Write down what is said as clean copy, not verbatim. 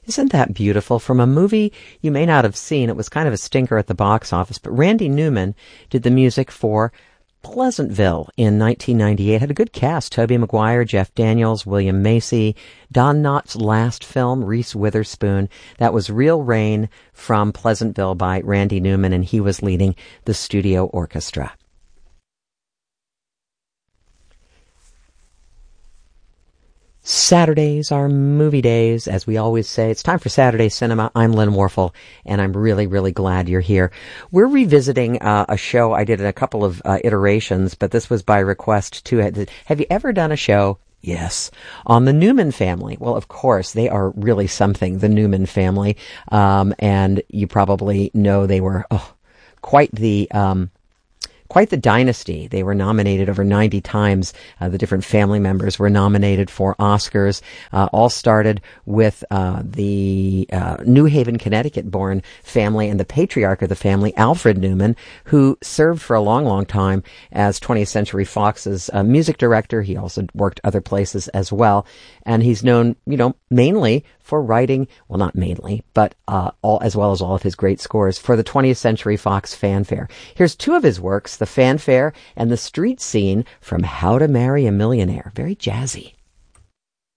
Isn't that beautiful? From a movie you may not have seen. It was kind of a stinker at the box office, but Randy Newman did the music for Pleasantville in 1998. Had a good cast. Tobey Maguire, Jeff Daniels, William Macy, Don Knotts' last film, Reese Witherspoon. That was Real Rain from Pleasantville by Randy Newman, and he was leading the studio orchestra. Saturdays are movie days, as we always say. It's time for Saturday Cinema. I'm Lynn Warfel, and I'm really, really glad you're here. We're revisiting a show I did in a couple of iterations, but this was by request too. Have you ever done a show? Yes. On the Newman family. Well, of course, they are really something, the Newman family. And you probably know they were quite the dynasty. They were nominated over 90 times. The different family members were nominated for Oscars. All started with the New Haven, Connecticut-born family and the patriarch of the family, Alfred Newman, who served for a long, long time as 20th Century Fox's music director. He also worked other places as well. And he's known, mainly for writing, well, not mainly, but as well as all of his great scores for the 20th Century Fox fanfare. Here's two of his works, The Fanfare and The Street Scene from How to Marry a Millionaire. Very jazzy.